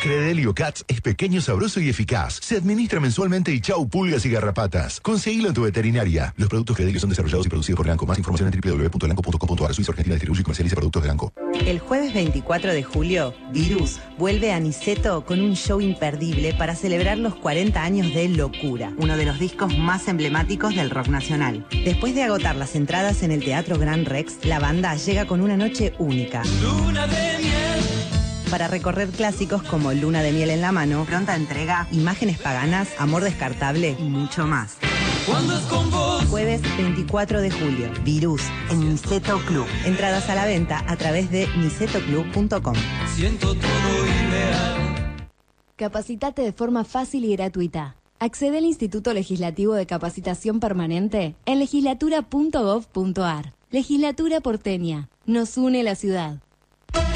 Credelio Cats es pequeño, sabroso y eficaz. Se administra mensualmente y chau pulgas y garrapatas. Conseguilo en tu veterinaria. Los productos Credelio son desarrollados y producidos por Elanco. Más información en www.elanco.com.ar. Suiza Argentina distribuye y comercializa productos de Elanco. El jueves 24 de julio, Virus vuelve a Niceto con un show imperdible para celebrar los 40 años de Locura, uno de los discos más emblemáticos del rock nacional. Después de agotar las entradas en el Teatro Gran Rex, la banda llega con una noche única. Luna de miel. Para recorrer clásicos como Luna de miel en la mano, Pronta entrega, Imágenes paganas, Amor descartable y mucho más. Cuando es con vos. Jueves 24 de julio, Virus en Niceto Club. Entradas a la venta a través de nicetoclub.com. Siento todo irreal. Capacitate de forma fácil y gratuita. Accede al Instituto Legislativo de Capacitación Permanente en legislatura.gov.ar. Legislatura porteña. Nos une la ciudad.